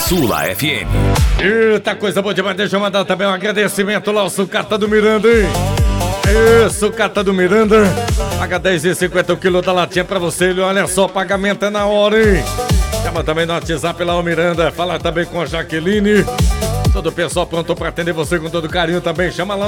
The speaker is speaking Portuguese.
Sula FM. Eita, coisa boa demais. Deixa eu mandar também um agradecimento lá ao Sucata do Miranda, hein? Sucata do Miranda. Paga R$10,50 o quilo da latinha pra você. Olha só, pagamento é na hora, hein? Chama também no WhatsApp lá o Miranda. Fala também com a Jaqueline. Todo o pessoal pronto pra atender você com todo carinho também. Chama lá